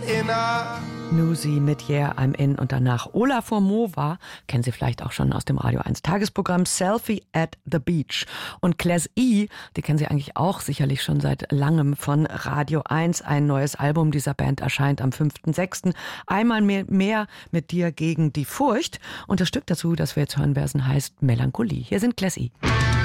Nusi mit Yeah, I'm In und danach Olafur Mova, kennen Sie vielleicht auch schon aus dem Radio 1 Tagesprogramm Selfie at the Beach. Und Class E, die kennen Sie eigentlich auch sicherlich schon seit langem von Radio 1. Ein neues Album dieser Band erscheint am 5.6. Einmal mehr mit dir gegen die Furcht. Und das Stück dazu, das wir jetzt hören werden, heißt Melancholie. Hier sind Class E.